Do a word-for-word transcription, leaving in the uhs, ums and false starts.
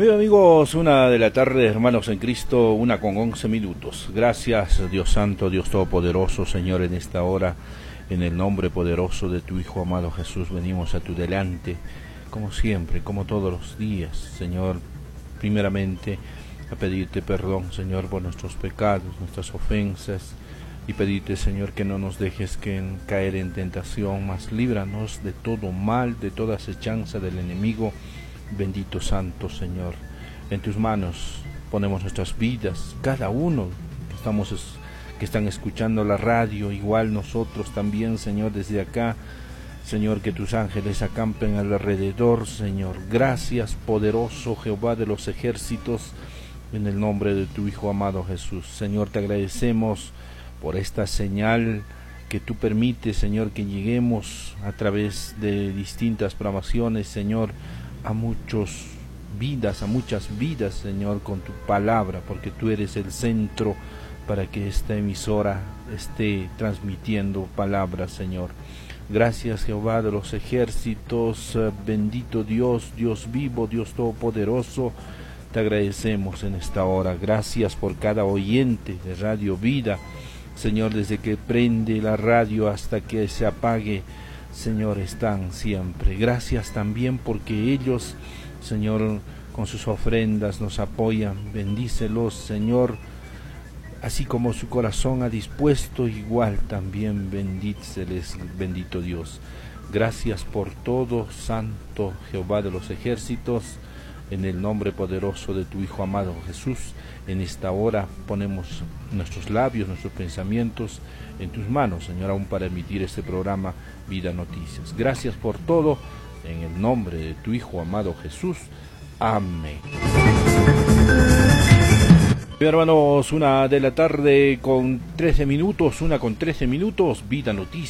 Bien amigos, una de la tarde, hermanos en Cristo, una con once minutos. Gracias Dios Santo, Dios Todopoderoso, Señor, en esta hora, en el nombre poderoso de tu Hijo amado Jesús, venimos a tu delante, como siempre, como todos los días, Señor, primeramente a pedirte perdón, Señor, por nuestros pecados, nuestras ofensas, y pedirte, Señor, que no nos dejes que caer en tentación, mas líbranos de todo mal, de toda acechanza del enemigo. Bendito Santo Señor, en tus manos ponemos nuestras vidas, cada uno que estamos que están escuchando la radio, igual nosotros también, Señor, desde acá, Señor, que tus ángeles acampen alrededor, Señor. Gracias, poderoso Jehová de los ejércitos, en el nombre de tu Hijo amado Jesús. Señor, te agradecemos por esta señal que tú permites, Señor, que lleguemos a través de distintas programaciones, Señor, a muchas vidas, a muchas vidas, Señor, con tu palabra, porque tú eres el centro para que esta emisora esté transmitiendo palabras, Señor. Gracias, Jehová de los ejércitos, bendito Dios, Dios vivo, Dios todopoderoso, te agradecemos en esta hora. Gracias por cada oyente de Radio Vida, Señor, desde que prende la radio hasta que se apague, Señor, están siempre. Gracias también porque ellos, Señor, con sus ofrendas nos apoyan. Bendícelos, Señor, así como su corazón ha dispuesto, igual también bendíceles, bendito Dios. Gracias por todo, Santo Jehová de los ejércitos, en el nombre poderoso de tu Hijo amado Jesús. En esta hora ponemos nuestros labios, nuestros pensamientos en tus manos, Señor, aún para emitir este programa Vida Noticias. Gracias por todo, en el nombre de tu Hijo amado Jesús. Amén. Bien, hermanos, una de la tarde con trece minutos, una con trece minutos, Vida Noticias.